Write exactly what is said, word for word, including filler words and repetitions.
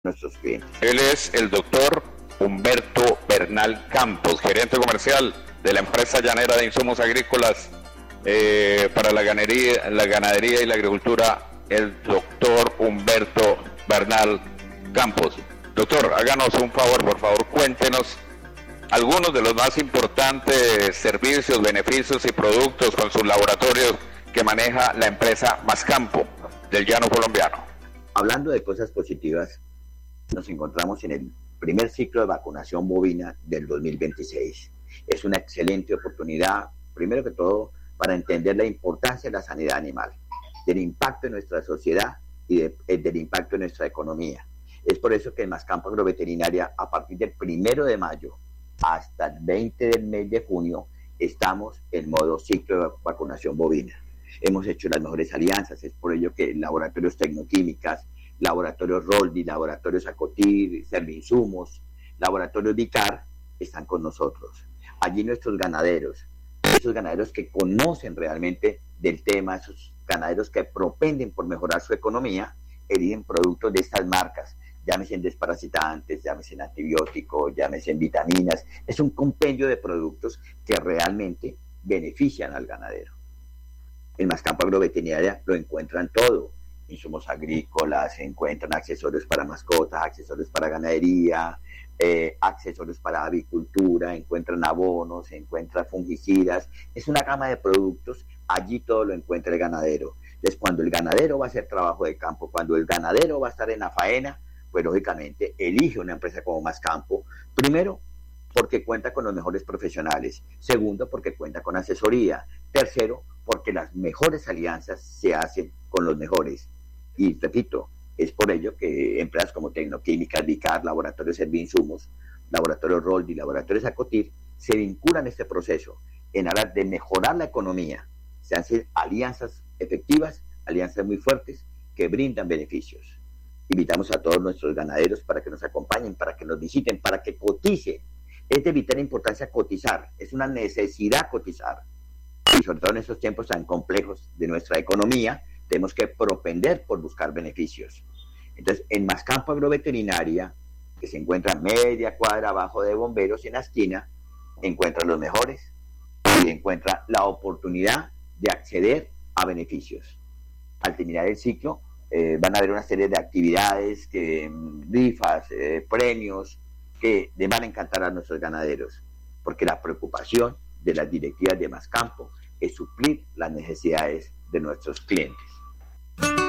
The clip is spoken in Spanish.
nuestros clientes. Él es el doctor Humberto Bernal Campos, gerente comercial de la empresa llanera de insumos agrícolas eh, para la ganadería, la ganadería y la agricultura, el doctor Humberto Bernal Campos. Doctor, háganos un favor, por favor, cuéntenos algunos de los más importantes servicios, beneficios y productos con sus laboratorios que maneja la empresa Mascampo del llano colombiano. Hablando de cosas positivas, nos encontramos en el primer ciclo de vacunación bovina del dos mil veintiséis. Es una excelente oportunidad, primero que todo, para entender la importancia de la sanidad animal, del impacto en nuestra sociedad y de, del impacto en nuestra economía. Es por eso que en Mascampo Agroveterinaria, a partir del primero de mayo hasta el veinte del mes de junio, estamos en modo ciclo de vacunación bovina. Hemos hecho las mejores alianzas, es por ello que laboratorios tecnoquímicas, laboratorios Roldi, laboratorios Acotir, Servinsumos, laboratorios Vicar están con nosotros. Allí nuestros ganaderos, esos ganaderos que conocen realmente del tema, esos ganaderos que propenden por mejorar su economía, eligen productos de estas marcas, llámese en desparasitantes, llámese en antibióticos, llámese en vitaminas. Es un compendio de productos que realmente benefician al ganadero. En Mascampo Agroveterinaria lo encuentran todo. Insumos agrícolas, se encuentran accesorios para mascotas, accesorios para ganadería, eh, accesorios para avicultura, encuentran abonos, se encuentran fungicidas. Es una gama de productos, allí todo lo encuentra el ganadero. Entonces, cuando el ganadero va a hacer trabajo de campo, cuando el ganadero va a estar en la faena, pues lógicamente elige una empresa como Mascampo, primero porque cuenta con los mejores profesionales, segundo porque cuenta con asesoría, tercero porque las mejores alianzas se hacen con los mejores. Y repito, es por ello que empresas como Tecnoquímicas, Vicar, Laboratorios Servinsumos, Laboratorios Roldi, Laboratorios Acotir, se vinculan a este proceso en aras de mejorar la economía. Se hacen alianzas efectivas, alianzas muy fuertes que brindan beneficios. Invitamos a todos nuestros ganaderos para que nos acompañen, para que nos visiten, para que coticen. Es de vital importancia cotizar, es una necesidad cotizar. Y sobre todo en estos tiempos tan complejos de nuestra economía, tenemos que propender por buscar beneficios. Entonces, en Mascampo Agroveterinaria, que se encuentra media cuadra abajo de Bomberos, en la esquina, encuentra los mejores y encuentra la oportunidad de acceder a beneficios. Al terminar el ciclo, eh, van a haber una serie de actividades, que, rifas, eh, premios, que les van a encantar a nuestros ganaderos, porque la preocupación de las directivas de Mascampo es suplir las necesidades de nuestros clientes.